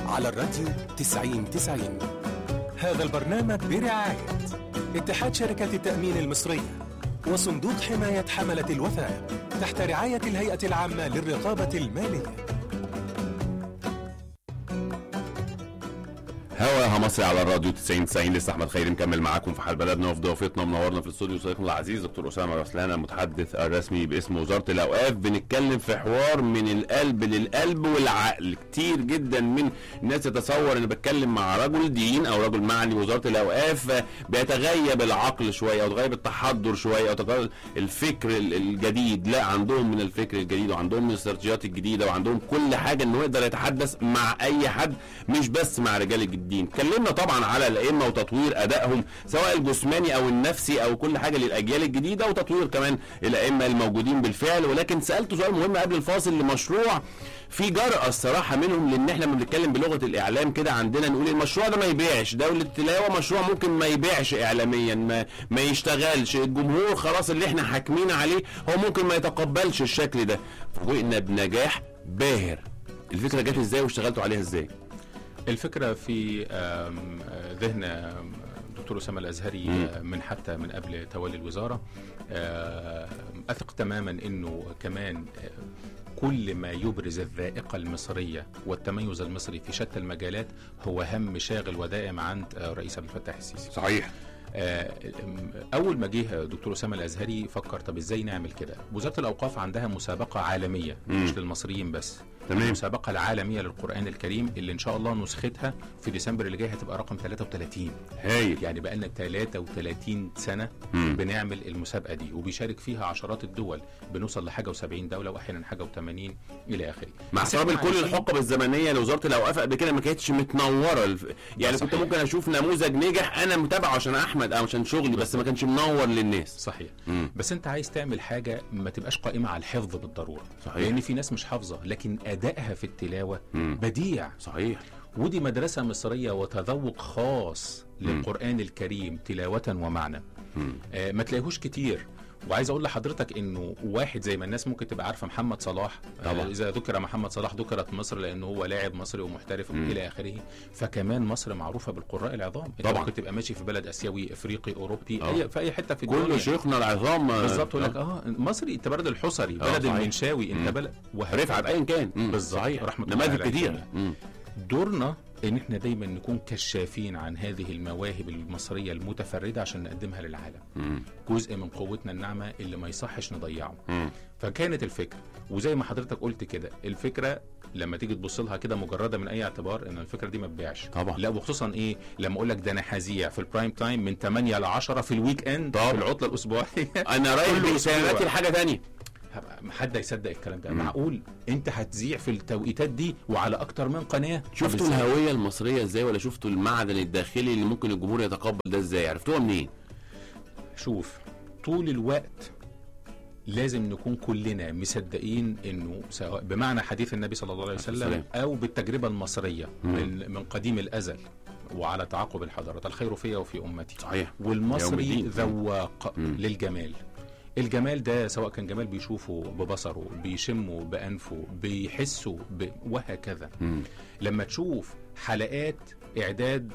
على الراديو 90-90. هذا البرنامج برعاية اتحاد شركات التأمين المصرية وصندوق حماية حملة الوثائق تحت رعاية الهيئة العامة للرقابة المالية. هواها مصري على الراديو 90-90. لسه احمد خيري مكمل معاكم في حال بلدنا، وفي ضيافتنا منورنا في الاستوديو صديقنا العزيز دكتور اسامه رسلان المتحدث الرسمي باسم وزاره الاوقاف. بنتكلم في حوار من القلب للقلب والعقل. كتير جدا من الناس تتصور ان بتكلم مع رجل دين او رجل معني وزاره الاوقاف بيتغيب العقل شويه او تغيب التحضر شويه او تغيب الفكر الجديد. لا، عندهم من الفكر الجديد وعندهم من الاستراتيجيات الجديده وعندهم كل حاجه انه يقدر يتحدث مع اي حد، مش بس مع رجال الدين. اتكلمنا طبعا على الائمه وتطوير ادائهم سواء الجسماني او النفسي او كل حاجه للاجيال الجديده، وتطوير كمان الائمه الموجودين بالفعل. ولكن سالته سؤال مهم قبل الفاصل لمشروع في جرأة الصراحه منهم، لان احنا لما بنتكلم بلغه الاعلام كده عندنا نقول المشروع ده ما يبيعش، دولة التلاوه مشروع ممكن ما يبيعش اعلاميا، ما يشتغلش، الجمهور خلاص اللي احنا حاكمين عليه هو ممكن ما يتقبلش الشكل ده. فوجئنا بنجاح باهر. الفكره جت ازاي واشتغلتوا عليها ازاي؟ الفكرة في ذهن دكتور أسامة الأزهري من حتى من قبل تولي الوزارة. أثق تماما أنه كمان كل ما يبرز الذائقة المصرية والتميز المصري في شتى المجالات هو هم شاغل ودائم عند رئيس عبد الفتاح السيسي. صحيح. اول ما جه دكتور اسامه الازهري فكر طب ازاي نعمل كده. وزاره الاوقاف عندها مسابقه عالميه مش للمصريين بس، تمام. المسابقه العالميه للقران الكريم اللي ان شاء الله نسختها في ديسمبر اللي جاي هتبقى رقم 33. هايل. يعني بقى لنا 33 سنه بنعمل المسابقه دي، وبيشارك فيها عشرات الدول، بنوصل لحاجه و70 دوله واحيانا حاجه و80 الى اخره. مع احترام كل الحقب الزمنيه لوزاره الاوقاف قبل كده ما كانتش متنوره يعني كنت ممكن اشوف نموذج نجح انا متابعه عشان احمد او عشان شغلي، بس ما كانش منور للناس. صحيح. بس انت عايز تعمل حاجه ما تبقاش قائمه على الحفظ بالضروره. صحيح. لان في ناس مش حافظه لكن ادائها في التلاوه بديع. صحيح. ودي مدرسه مصريه وتذوق خاص للقران الكريم تلاوه ومعنى. ما تلاقيهوش كتير. وعايز اقول لحضرتك انه واحد زي ما الناس ممكن تبقى عارفه محمد صلاح، اذا ذكر محمد صلاح ذكرت مصر لانه هو لاعب مصري ومحترف الى اخره، فكمان مصر معروفه بالقراء العظام. انت ممكن تبقى ماشي في بلد اسيوي افريقي اوروبي في اي حته في الدنيا كل شيوخنا العظام بالظبط يقول لك مصري، انت بلد الحصري، بلد المنشاوي، انت بلد رفعت ايا كان. بالظبط. رحمه الله نماذج كتير. دورنا ان احنا دايما نكون كشافين عن هذه المواهب المصريه المتفرده عشان نقدمها للعالم. جزء من قوتنا الناعمه اللي ما يصحش نضيعه. فكانت الفكره، وزي ما حضرتك قلت كده، الفكره لما تيجي تبص لها كده مجرده من اي اعتبار ان الفكره دي ما تبيعش طبعا. لا، وخصوصا لما اقول لك ده انا هذيع في البرايم تايم من 8 ل 10 في الويك اند في العطله الاسبوعيه. انا رايح بسياراتي لحاجه ثانيه. حد يصدق الكلام ده؟ معقول انت هتذيع في التوقيتات دي وعلى اكتر من قناه؟ شفتوا الهويه المصريه ازاي، ولا شفتوا المعدن الداخلي اللي ممكن الجمهور يتقبل ده ازاي؟ عرفتوها منين؟ شوف، طول الوقت لازم نكون كلنا مصدقين انه سواء بمعنى حديث النبي صلى الله عليه وسلم او بالتجربه المصريه من قديم الازل وعلى تعاقب الحضارات، الخير فيا وفي امتي. صحيح. والمصري ذواق للجمال. الجمال ده سواء كان جمال بيشوفه ببصره، بيشمه بأنفه، بيحسه وهكذا. لما تشوف حلقات إعداد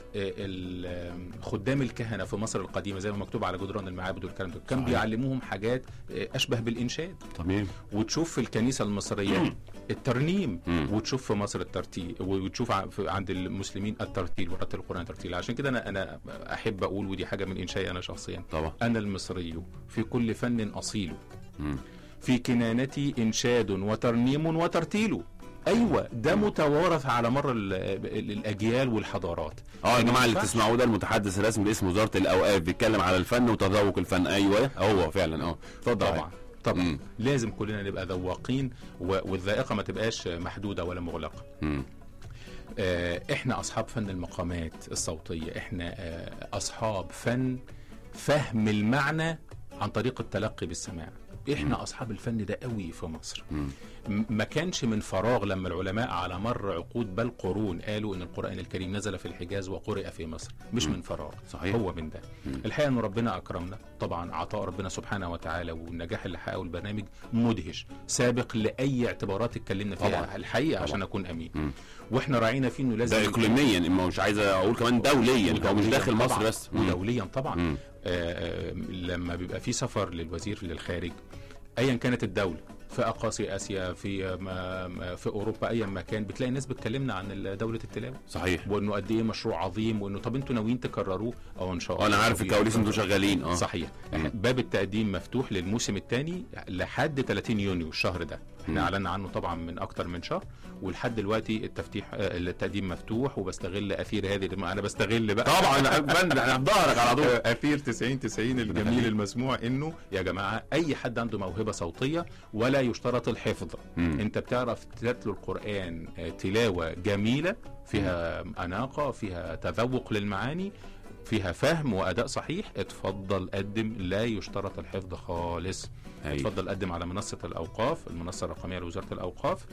خدام الكهنة في مصر القديمة زي ما مكتوب على جدران المعابد والكلام ده، كان بيعلموهم حاجات أشبه بالإنشاد. تمام. وتشوف في الكنيسة المصرية الترنيم، وتشوف في مصر الترتيل، وتشوف عند المسلمين الترتيل ورتل القرآن ترتيل. عشان كده أنا أحب أقول، ودي حاجة من إنشائي أنا شخصيا طبعا، أنا المصري في كل فن أصيل، في كنانتي إنشاد وترنيم وترتيل. ايوه، ده متوارث على مر الاجيال والحضارات. يا جماعه اللي تسمعوه ده المتحدث الرسمي باسم وزاره الاوقاف بيتكلم على الفن وتذوق الفن. ايوه هو فعلا. اتفضل. طبعا لازم كلنا نبقى ذواقين، والذائقه ما تبقاش محدوده ولا مغلقه. احنا اصحاب فن المقامات الصوتيه، احنا اصحاب فن فهم المعنى عن طريق التلقي بالسماع. احنا اصحاب الفن ده قوي في مصر. ما كانش من فراغ لما العلماء على مر عقود بل قرون قالوا ان القرآن الكريم نزل في الحجاز وقرئ في مصر، مش من فراغ. صحيح. هو من ده. الحقيقه ان ربنا اكرمنا طبعا، عطاء ربنا سبحانه وتعالى والنجاح اللي حققه البرنامج مدهش سابق لاي اعتبارات اتكلمنا فيها طبعا. الحقيقه طبعا. عشان اكون امين. واحنا راعينا فيه انه لازم ده اقليميا، مش عايز اقول كمان دوليا، هو مش داخل مصر بس. ودوليا طبعا. لما بيبقى في سفر للوزير للخارج ايا كانت الدوله، في اقاصي اسيا، في اوروبا، اي مكان، بتلاقي الناس بتكلمنا عن دوله التلاوه. صحيح. وانه قد ايه مشروع عظيم، وانه طب انتوا ناويين تكرروه او ان شاء الله. انا عارف الكواليس انتوا شغالين. صحيح. باب التقديم مفتوح للموسم الثاني لحد 30 يونيو الشهر ده. احنا اعلنا عنه طبعا من اكتر من شهر، ولحد دلوقتي التقديم مفتوح. وبستغل اثير هذه انا بستغل بقى طبعا انا بظهرك على طول اثير 90 الجميل المسموع، انه يا جماعه اي حد عنده موهبه صوتيه ولا يشترط الحفظ. انت بتعرف تتلو القرآن تلاوة جميلة فيها أناقة، فيها تذوق للمعاني، فيها فهم وأداء صحيح، اتفضل قدم، لا يشترط الحفظ خالص. اتفضل قدم على منصة الأوقاف، المنصة الرقمية لوزارة الأوقاف.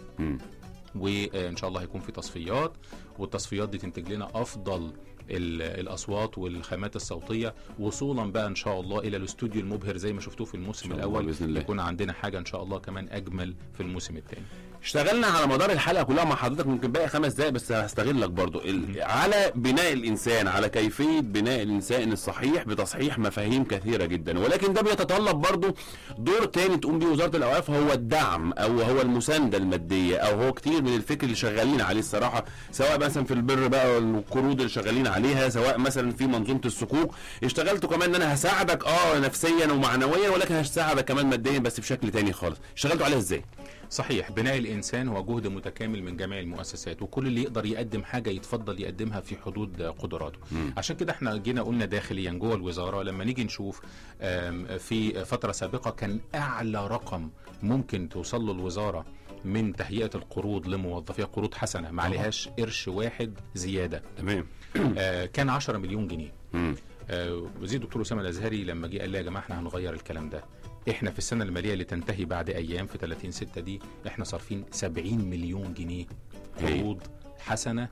وإن شاء الله هيكون في تصفيات، والتصفيات دي تنتج لنا أفضل الأصوات والخامات الصوتية، وصولا بقى إن شاء الله إلى الاستوديو المبهر زي ما شفتوه في الموسم الأول. بإذن الله يكون عندنا حاجة إن شاء الله كمان أجمل في الموسم الثاني. اشتغلنا على مدار الحلقة كلها مع حضرتك، ممكن باقي 5 دقايق بس هستغلك برضو على بناء الإنسان، على كيفية بناء الإنسان الصحيح بتصحيح مفاهيم كثيرة جدا، ولكن ده بيتطلب برضو دور تاني تقوم بيه وزارة الأوقاف، هو الدعم أو هو المساندة المادية، أو هو كتير من الفكر اللي شغالين عليه الصراحة، سواء مثلا في البر بقى والقروض اللي شغالين عليها، سواء مثلا في منظومة الصكوك. اشتغلتوا كمان ان انا هساعدك نفسيا ومعنويا، ولكن هساعدك كمان ماديا بس بشكل تاني خالص. اشتغلتوا عليها ازاي؟ صحيح. بناء الإنسان هو جهد متكامل من جميع المؤسسات، وكل اللي يقدر يقدم حاجة يتفضل يقدمها في حدود قدراته. عشان كده احنا جينا قلنا داخليا جوه الوزارة، لما نيجي نشوف في فترة سابقة كان أعلى رقم ممكن توصل له الوزارة من تهيئة القروض لموظفيها، قروض حسنة ما عليهاش قرش واحد زيادة، تمام، كان 10 مليون جنيه. وزير الدكتور أسامة الأزهري لما جه قال لي يا جماعة احنا هنغير الكلام ده، احنا في السنة المالية اللي تنتهي بعد ايام في 30/6 دي احنا صارفين 70 مليون جنيه قروض حسنة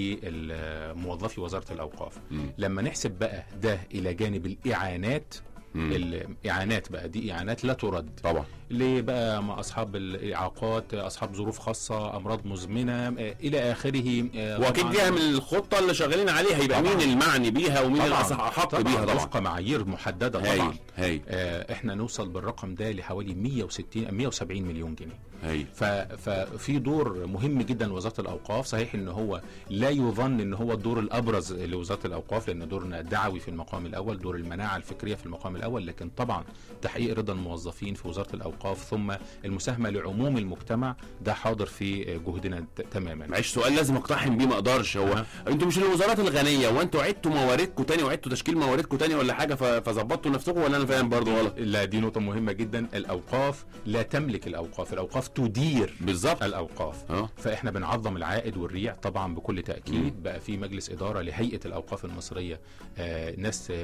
لموظفي وزارة الأوقاف. لما نحسب بقى ده إلى جانب الإعانات، الإعانات بقى دي إعانات لا ترد طبعا، ليه بقى؟ مع أصحاب الإعاقات، أصحاب ظروف خاصة، أمراض مزمنة إلى آخره. وأكيد دي من الخطة اللي شغالين عليها، يبقى مين المعني بيها ومين الأحق بيها طبعا، وفق معايير محددة طبعا. هاي. احنا نوصل بالرقم ده لحوالي 170 مليون جنيه. هاي. ففي دور مهم جدا لوزارة الأوقاف. صحيح ان هو لا يظن ان هو الدور الأبرز لوزارة الأوقاف، لأن دورنا دعوي في المقام الأول، دور المناعة الفكرية في المقام الأول، لكن طبعا تحقيق رضا الموظفين في وزارة الأوقاف ثم المساهمة لعموم المجتمع ده حاضر في جهدنا تماما. معيش سؤال لازم اقتحم بيه، ما اقدرش. هو انتوا مش الوزارات الغنية وانتوا عدتوا مواردكم تاني وعدتوا تشكيل مواردكم تاني ولا حاجة فظبطتوا نفسكم، ولا انا فاهم برضو غلط؟ لا، دي نقطة مهمة جدا. الأوقاف لا تملك الأوقاف، الأوقاف تدير بالظبط الأوقاف. فإحنا بنعظم العائد والريع طبعا بكل تأكيد. بقى في مجلس إدارة لهيئة الأوقاف المصرية، ناس